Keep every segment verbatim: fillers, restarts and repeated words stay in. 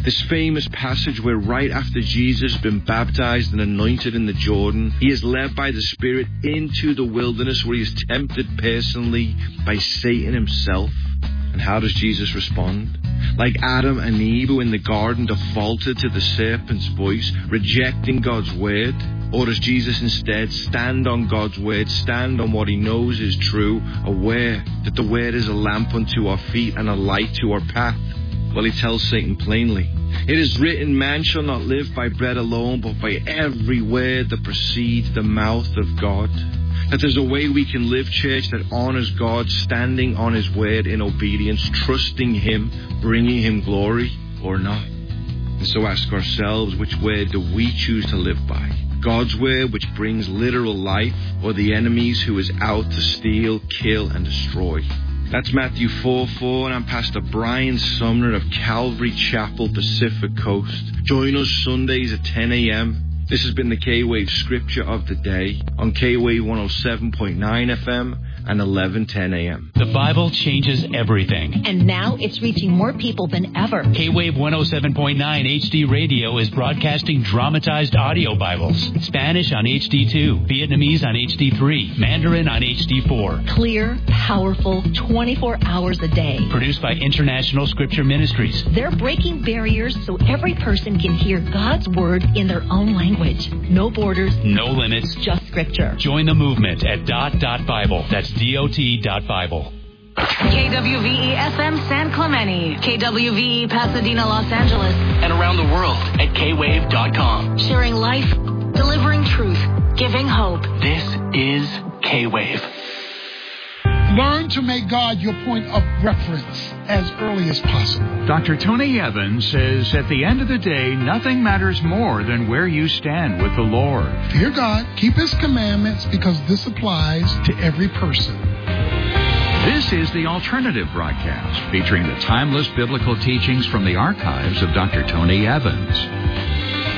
This famous passage where right after Jesus has been baptized and anointed in the Jordan, he is led by the Spirit into the wilderness where he is tempted personally by Satan himself. And how does Jesus respond? Like Adam and Eve who in the garden defaulted to the serpent's voice, rejecting God's word? Or does Jesus instead stand on God's word, stand on what he knows is true, aware that the word is a lamp unto our feet and a light to our path? Well, he tells Satan plainly, it is written, man shall not live by bread alone, but by every word that proceeds the mouth of God. That there's a way we can live, church, that honors God, standing on his word in obedience, trusting him, bringing him glory, or not. And so ask ourselves, which word do we choose to live by? God's word, which brings literal life, or the enemy's who is out to steal, kill, and destroy? That's Matthew four four, and I'm Pastor Brian Sumner of Calvary Chapel, Pacific Coast. Join us Sundays at ten a.m. This has been the K-Wave Scripture of the Day on K-Wave one oh seven point nine F M and eleven ten a.m. The Bible changes everything. And now it's reaching more people than ever. K-Wave one oh seven point nine H D Radio is broadcasting dramatized audio Bibles. Spanish on H D two, Vietnamese on H D three, Mandarin on H D four. Clear, powerful, twenty-four hours a day. Produced by International Scripture Ministries. They're breaking barriers so every person can hear God's Word in their own language. No borders. No limits. Just Scripture. Join the movement at dot dot Bible. That's dot dot Bible. K W V E F M San Clemente, K W V E Pasadena, Los Angeles, and around the world at K wave dot com. Sharing life, delivering truth, giving hope. This is K-Wave. Learn to make God your point of reference as early as possible. Doctor Tony Evans says at the end of the day, nothing matters more than where you stand with the Lord. Fear God, keep his commandments, because this applies to every person. This is the Alternative Broadcast, featuring the timeless biblical teachings from the archives of Doctor Tony Evans.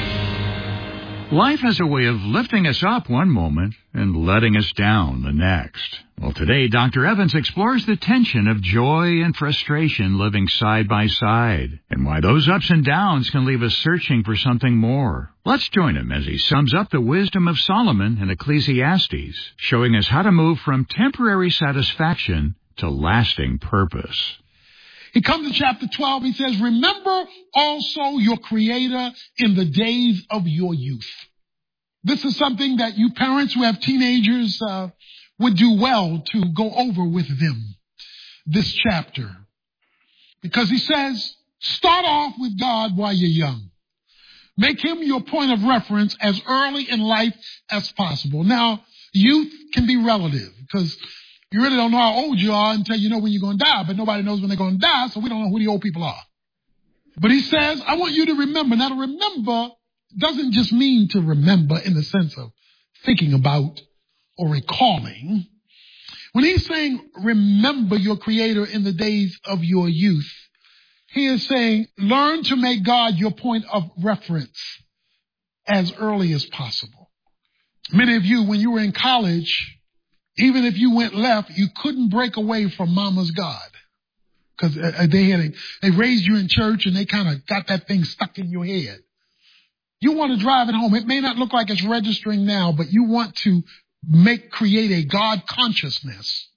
Life has a way of lifting us up one moment and letting us down the next. Well, today, Doctor Evans explores the tension of joy and frustration living side by side, and why those ups and downs can leave us searching for something more. Let's join him as he sums up the wisdom of Solomon in Ecclesiastes, showing us how to move from temporary satisfaction to lasting purpose. He comes to chapter twelve. He says, remember also your Creator in the days of your youth. This is something that you parents who have teenagers uh, would do well to go over with them, this chapter. Because he says, start off with God while you're young. Make him your point of reference as early in life as possible. Now, youth can be relative, because you really don't know how old you are until you know when you're going to die, but nobody knows when they're going to die, so we don't know who the old people are. But he says, I want you to remember. Now, to remember doesn't just mean to remember in the sense of thinking about or recalling. When he's saying, remember your Creator in the days of your youth, he is saying, learn to make God your point of reference as early as possible. Many of you, when you were in college, even if you went left, you couldn't break away from Mama's God, because they had they raised you in church and they kind of got that thing stuck in your head. You want to drive it home. It may not look like it's registering now, but you want to make create a God consciousness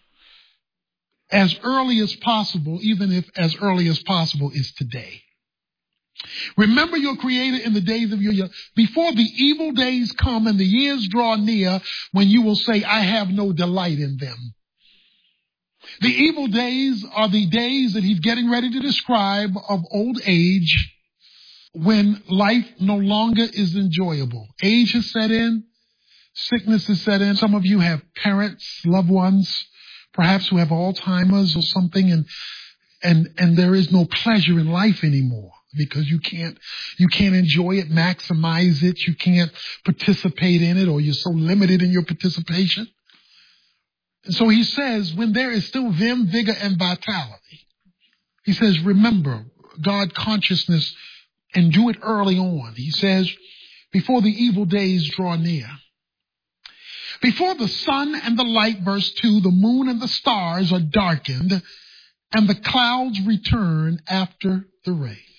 as early as possible, even if as early as possible is today. Remember your Creator in the days of your youth, before the evil days come and the years draw near when you will say, I have no delight in them. The evil days are the days that he's getting ready to describe of old age, when life no longer is enjoyable. Age has set in, sickness has set in. Some of you have parents, loved ones, perhaps who have Alzheimer's or something, and and and there is no pleasure in life anymore, because you can't you can't enjoy it, maximize it, you can't participate in it, or you're so limited in your participation. And so he says, when there is still vim, vigor, and vitality, he says, remember God consciousness and do it early on. He says, before the evil days draw near. Before the sun and the light, verse two, the moon and the stars are darkened, and the clouds return after the rain.